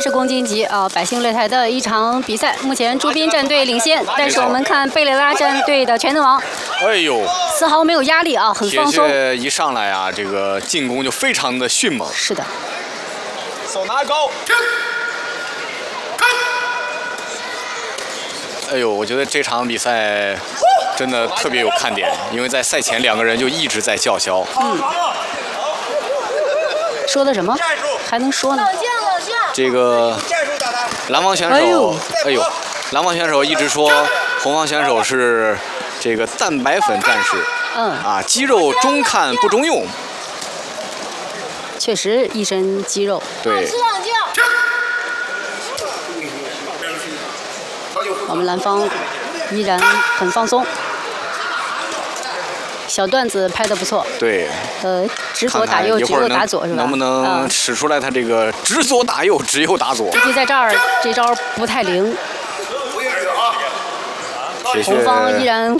80公斤级啊，百姓擂台的一场比赛。目前朱斌战队领先，但是我们看贝雷拉战队的全能王， 哎呦，丝毫没有压力啊，很放松。 铁血一上来啊，这个进攻就非常的迅猛。 是的。 手拿高。 哎呦，我觉得这场比赛真的特别有看点，因为在赛前2个人就一直在叫嚣。 说的什么？还能说呢？ 这个蓝方选手，哎呦，蓝方选手一直说红方选手是这个蛋白粉战士。啊，肌肉中看不中用。 确实一身肌肉。 对。 我们蓝方依然很放松。小段子拍得不错， 对， 直左打右，直右打左是吧？ 能不能使出来他这个直左打右，直右打左？ 估计在这儿这招不太灵。 红方依然